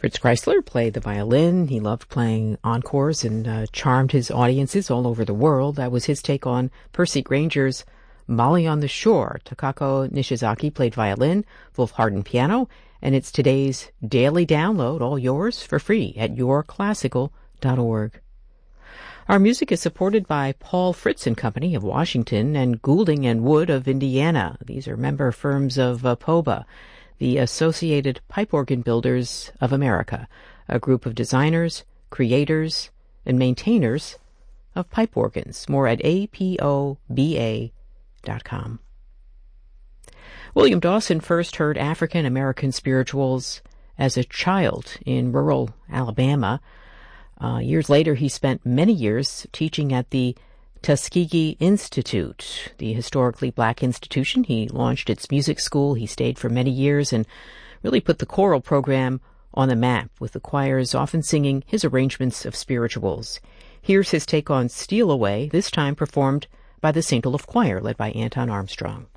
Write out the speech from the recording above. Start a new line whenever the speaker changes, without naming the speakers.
Fritz Kreisler played the violin. He loved playing encores and charmed his audiences all over the world. That was his take on Percy Granger's Molly on the Shore. Takako Nishizaki played violin, Wolf Hardin piano, and it's today's daily download, all yours for free at yourclassical.org. Our music is supported by Paul Fritz and Company of Washington and Goulding and Wood of Indiana. These are member firms of POBA, the Associated Pipe Organ Builders of America, a group of designers, creators, and maintainers of pipe organs. More at apoba.com. William Dawson first heard African American spirituals as a child in rural Alabama. Years later, he spent many years teaching at the Tuskegee Institute, the historically black institution. He launched its music school. He stayed for many years and really put the choral program on the map, with the choirs often singing his arrangements of spirituals. Here's his take on Steal Away, this time performed by the St. Olaf Choir, led by Anton Armstrong.